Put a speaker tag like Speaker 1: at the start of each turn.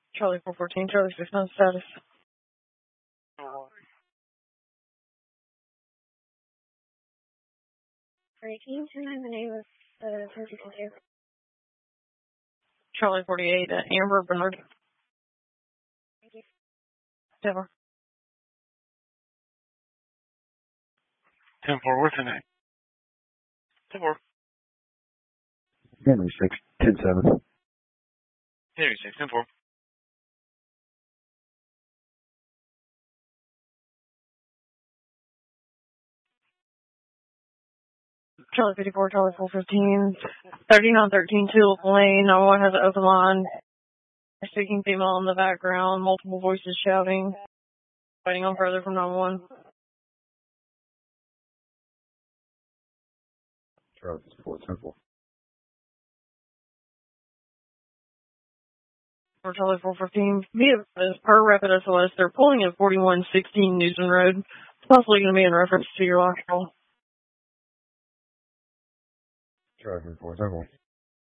Speaker 1: Charlie 414, Charlie 69 status.
Speaker 2: Can you tell the name of the person here?
Speaker 1: Charlie 48, Amber Bernard.
Speaker 2: Thank you.
Speaker 1: Denver.
Speaker 3: 10-4, what's the name? 10-4.
Speaker 4: Henry 6, 10-7.
Speaker 3: Henry 6, 10-4.
Speaker 1: Charlie 54, Charlie 415, 3913 Tulip Lane. 911 has an open line. Speaking female in the background, multiple voices shouting. Waiting on further from 911.
Speaker 4: Charlie 4, 10-4.
Speaker 1: For Charlie 415, per Rapid SOS, they're pulling at 4116 Newton Road. Possibly going to be in reference to your last call.
Speaker 4: Charlie 4, 10-4.